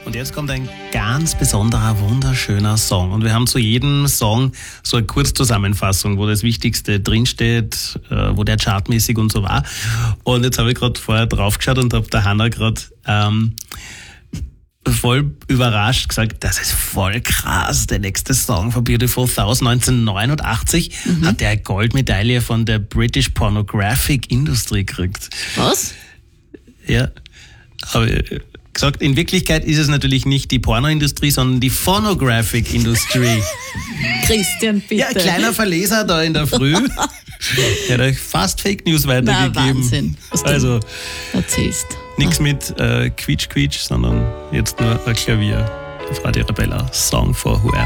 Und jetzt kommt ein ganz besonderer, wunderschöner Song. Und wir haben zu jedem Song so eine Kurzzusammenfassung, wo das Wichtigste drinsteht, wo der chartmäßig und so war. Und jetzt habe ich gerade vorher draufgeschaut und habe der Hanna gerade voll überrascht gesagt, das ist voll krass. Der nächste Song von Beautiful South 1989 hat der eine Goldmedaille von der British Pornographic Industry gekriegt. Was? Ja, aber gesagt, in Wirklichkeit ist es natürlich nicht die Pornoindustrie, sondern die Phonographic Industry. Christian, bitte. Ja, kleiner Verleser da in der Früh. Er hat euch fast Fake News weitergegeben. Na, Wahnsinn, was du also erzählst. nichts mit Quietsch, sondern jetzt nur ein Klavier. Frau Arabella, Song for Whoever.